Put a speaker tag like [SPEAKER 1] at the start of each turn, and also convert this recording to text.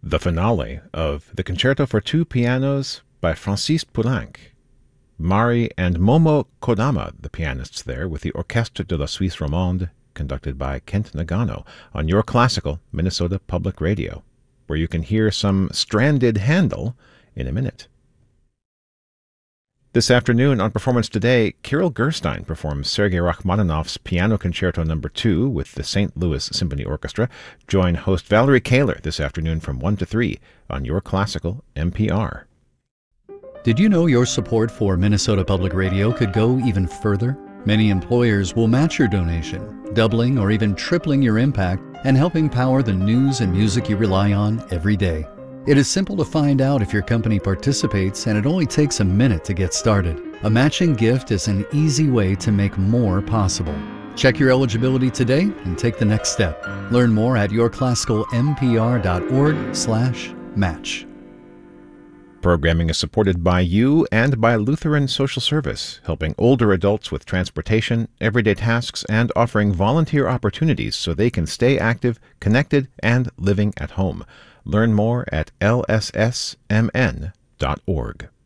[SPEAKER 1] the finale of the Concerto for Two Pianos by Francis Poulenc. Mari and Momo Kodama, the pianists there, with the Orchestre de la Suisse Romande, conducted by Kent Nagano, on Your Classical Minnesota Public Radio, where you can hear some stranded Handel in a minute. This afternoon on Performance Today, Kirill Gerstein performs Sergei Rachmaninoff's Piano Concerto No. 2 with the St. Louis Symphony Orchestra. Join host Valerie Kaler this afternoon from 1 to 3 on Your Classical NPR.
[SPEAKER 2] Did you know your support for Minnesota Public Radio could go even further? Many employers will match your donation, doubling or even tripling your impact and helping power the news and music you rely on every day. It is simple to find out if your company participates, and it only takes a minute to get started. A matching gift is an easy way to make more possible. Check your eligibility today and take the next step. Learn more at yourclassicalmpr.org/match.
[SPEAKER 1] Programming is supported by you and by Lutheran Social Service, helping older adults with transportation, everyday tasks, and offering volunteer opportunities so they can stay active, connected, and living at home. Learn more at lssmn.org.